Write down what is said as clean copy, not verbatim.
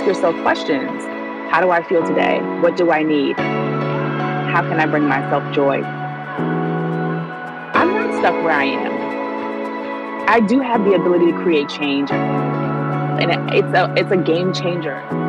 yourself questions. How do I feel today? What do I need? How can I bring myself joy? I'm not stuck where I am. I do have the ability to create change, and it's a game changer.